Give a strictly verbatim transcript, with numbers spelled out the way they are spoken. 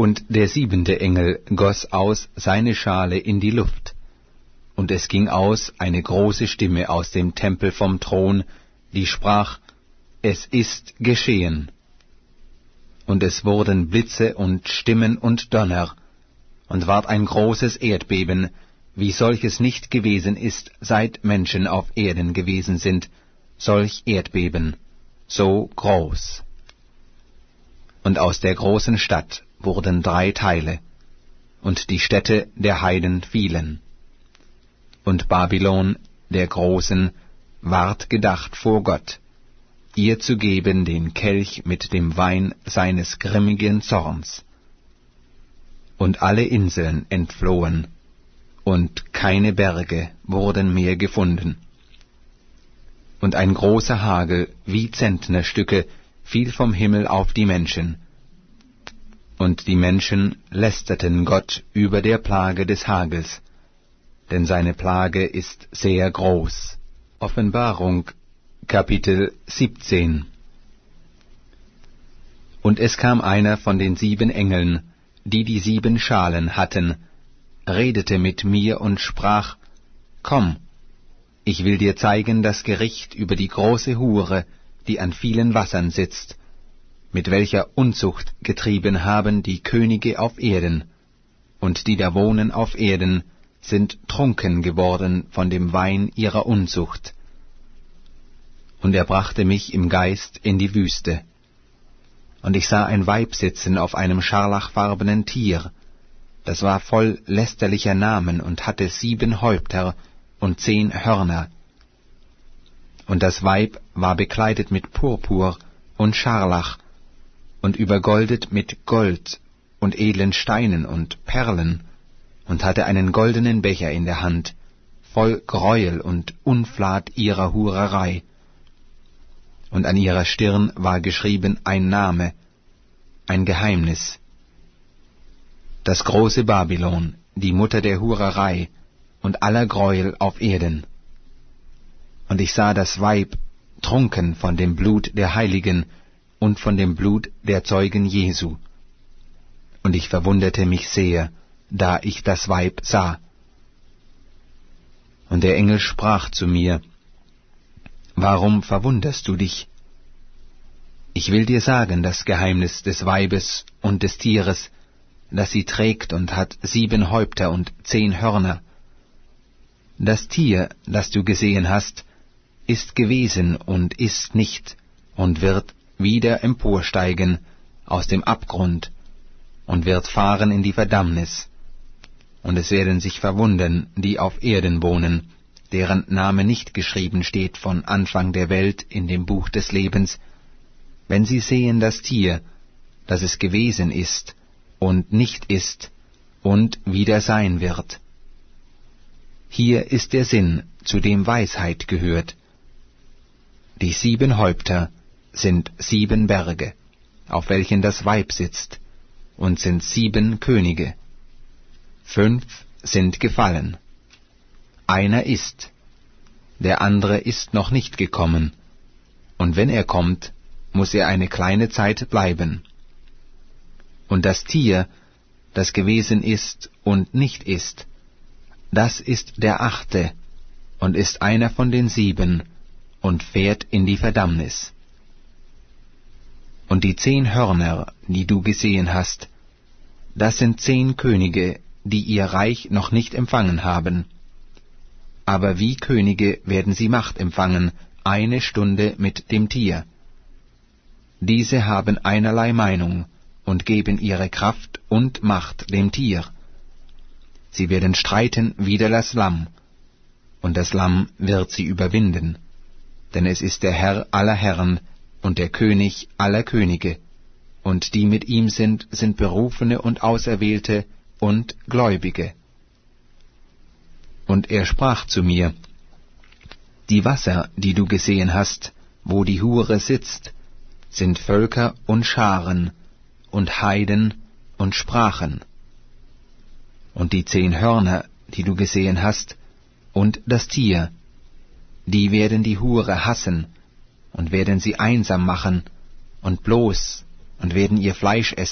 Und der siebente Engel goss aus seine Schale in die Luft, und es ging aus eine große Stimme aus dem Tempel vom Thron, die sprach: Es ist geschehen. Und es wurden Blitze und Stimmen und Donner, und ward ein großes Erdbeben, wie solches nicht gewesen ist, seit Menschen auf Erden gewesen sind, solch Erdbeben, so groß. Und aus der großen Stadt wurden drei Teile, und die Städte der Heiden fielen. Und Babylon, der Großen, ward gedacht vor Gott, ihr zu geben den Kelch mit dem Wein seines grimmigen Zorns. Und alle Inseln entflohen, und keine Berge wurden mehr gefunden. Und ein großer Hagel wie Zentnerstücke fiel vom Himmel auf die Menschen. Und die Menschen lästerten Gott über der Plage des Hagels, denn seine Plage ist sehr groß. Offenbarung, Kapitel siebzehn. Und es kam einer von den sieben Engeln, die die sieben Schalen hatten, redete mit mir und sprach: Komm, ich will dir zeigen das Gericht über die große Hure, die an vielen Wassern sitzt, mit welcher Unzucht getrieben haben die Könige auf Erden, und die da wohnen auf Erden, sind trunken geworden von dem Wein ihrer Unzucht. Und er brachte mich im Geist in die Wüste. Und ich sah ein Weib sitzen auf einem scharlachfarbenen Tier, das war voll lästerlicher Namen und hatte sieben Häupter und zehn Hörner. Und das Weib war bekleidet mit Purpur und Scharlach und übergoldet mit Gold und edlen Steinen und Perlen, und hatte einen goldenen Becher in der Hand, voll Greuel und Unflat ihrer Hurerei. Und an ihrer Stirn war geschrieben ein Name, ein Geheimnis: Das große Babylon, die Mutter der Hurerei und aller Greuel auf Erden. Und ich sah das Weib trunken von dem Blut der Heiligen und von dem Blut der Zeugen Jesu. Und ich verwunderte mich sehr, da ich das Weib sah. Und der Engel sprach zu mir: Warum verwunderst du dich? Ich will dir sagen das Geheimnis des Weibes und des Tieres, das sie trägt und hat sieben Häupter und zehn Hörner. Das Tier, das du gesehen hast, ist gewesen und ist nicht und wird wieder emporsteigen aus dem Abgrund und wird fahren in die Verdammnis. Und es werden sich verwundern, die auf Erden wohnen, deren Name nicht geschrieben steht von Anfang der Welt in dem Buch des Lebens, wenn sie sehen das Tier, das es gewesen ist und nicht ist und wieder sein wird. Hier ist der Sinn, zu dem Weisheit gehört. Die sieben Häupter sind sieben Berge, auf welchen das Weib sitzt, und sind sieben Könige. Fünf sind gefallen. Einer ist, der andere ist noch nicht gekommen, und wenn er kommt, muss er eine kleine Zeit bleiben. Und das Tier, das gewesen ist und nicht ist, das ist der Achte und ist einer von den sieben und fährt in die Verdammnis. Und die zehn Hörner, die du gesehen hast, das sind zehn Könige, die ihr Reich noch nicht empfangen haben. Aber wie Könige werden sie Macht empfangen, eine Stunde mit dem Tier. Diese haben einerlei Meinung und geben ihre Kraft und Macht dem Tier. Sie werden streiten wider das Lamm, und das Lamm wird sie überwinden, denn es ist der Herr aller Herren und der König aller Könige, und die mit ihm sind, sind Berufene und Auserwählte und Gläubige. Und er sprach zu mir: Die Wasser, die du gesehen hast, wo die Hure sitzt, sind Völker und Scharen und Heiden und Sprachen. Und die zehn Hörner, die du gesehen hast, und das Tier, die werden die Hure hassen und werden sie einsam machen und bloß und werden ihr Fleisch essen